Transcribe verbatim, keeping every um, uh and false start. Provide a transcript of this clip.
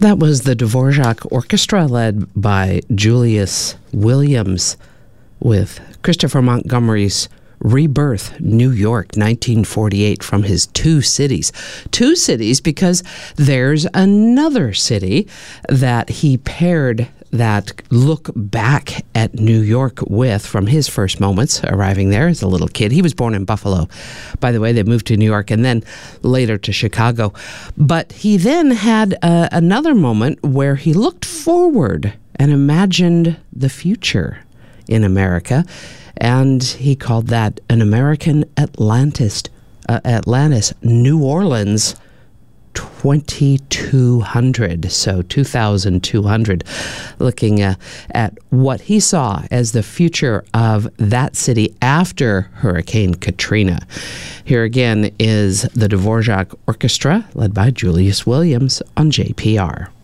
That was the Dvorak Orchestra led by Julius Williams with Christopher Montgomery's Rebirth, New York, nineteen forty-eight, from his Two Cities. Two Cities because there's another city that he paired that look back at New York with from his first moments arriving there as a little kid. He was born in Buffalo, by the way. They moved to New York and then later to Chicago. But he then had uh, another moment where he looked forward and imagined the future in America, and he called that an American Atlantis, uh, Atlantis, New Orleans twenty-two hundred, so two thousand two hundred, looking uh, at what he saw as the future of that city after Hurricane Katrina. Here again is the Dvorak Orchestra, led by Julius Williams on J P R.